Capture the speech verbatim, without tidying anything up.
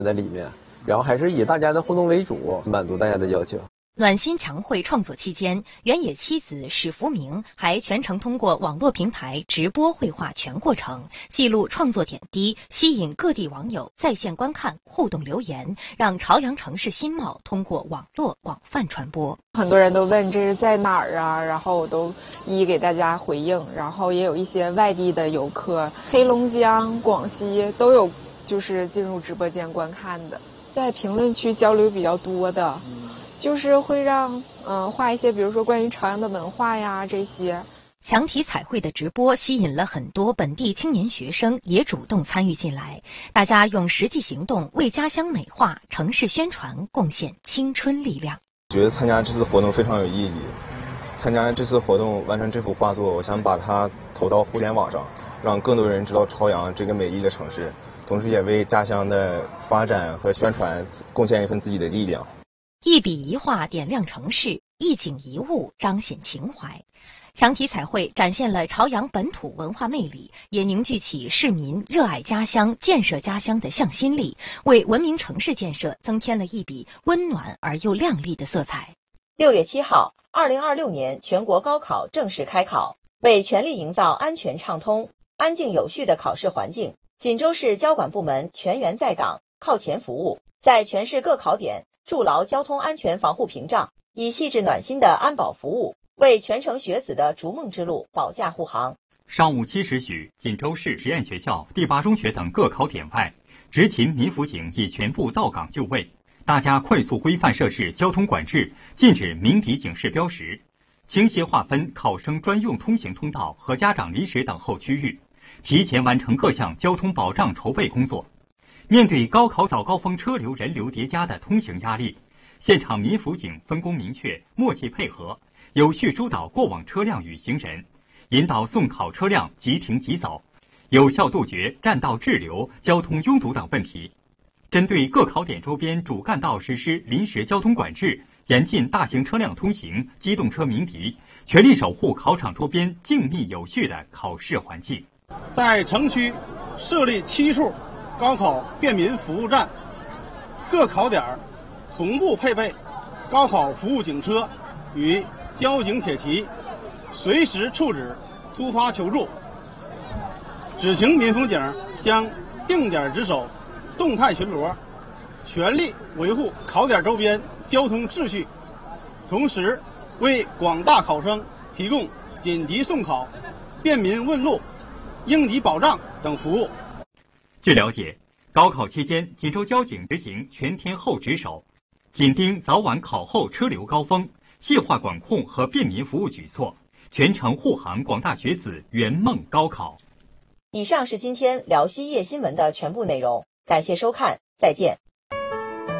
在里面，然后还是以大家的互动为主，满足大家的要求。 暖心墙绘创作期间，原野妻子史福明还全程通过网络平台直播绘画全过程，记录创作点滴，吸引各地网友在线观看、互动留言，让朝阳城市新貌通过网络广泛传播。 很多人都问这是在哪儿啊，然后我都一一给大家回应。然后也有一些外地的游客，黑龙江、广西都有，就是进入直播间观看的。在评论区交流比较多的。就是会让嗯、呃、画一些，比如说关于朝阳的文化呀这些。 墙体彩绘的直播吸引了很多本地青年学生，也主动参与进来。大家用实际行动为家乡美化、城市宣传贡献青春力量。 觉得参加这次活动非常有意义。参加这次活动完成这幅画作，我想把它投到互联网上，让更多人知道朝阳这个美丽的城市，同时也为家乡的发展和宣传贡献一份自己的力量。 一笔一画点亮城市，一景一物彰显情怀。墙体彩绘展现了朝阳本土文化魅力，也凝聚起市民热爱家乡、建设家乡的向心力，为文明城市建设增添了一笔温暖而又亮丽的色彩。 六月七号，二零二六年全国高考正式开考，为全力营造安全畅通、安静有序的考试环境，锦州市交管部门全员在岗，靠前服务，在全市各考点筑牢交通安全防护屏障，以细致暖心的安保服务，为全城学子的逐梦之路保驾护航。 上午七时许，锦州市实验学校、第八中学等各考点外，执勤民辅警已全部到岗就位，大家快速规范设置交通管制，禁止鸣笛警示标识，清晰划分考生专用通行通道和家长临时等候区域，提前完成各项交通保障筹备工作。面对高考早高峰车流人流叠加的通行压力，现场民辅警分工明确、默契配合，有序疏导过往车辆与行人，引导送考车辆即停即走，有效杜绝占道滞留、交通拥堵等问题。针对各考点周边主干道实施临时交通管制，严禁大型车辆通行、机动车鸣笛，全力守护考场周边静谧有序的考试环境。 在城区设立七处高考便民服务站，各考点同步配备高考服务警车与交警铁骑，随时处置突发求助。执勤民辅警将定点值守、动态巡逻，全力维护考点周边交通秩序，同时为广大考生提供紧急送考、便民问路、应急保障等服务。 据了解，高考期间，锦州交警执行全天候值守，紧盯早晚考后车流高峰，细化管控和便民服务举措，全程护航广大学子圆梦高考。 以上是今天辽西夜新闻的全部内容，感谢收看，再见。